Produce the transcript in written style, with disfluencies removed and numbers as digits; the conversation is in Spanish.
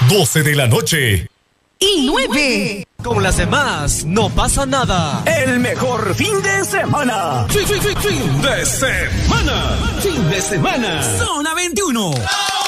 12 de la noche. Y 9. Con las demás no pasa nada. El mejor fin de semana. Fin de semana. Fin de semana. Zona 21.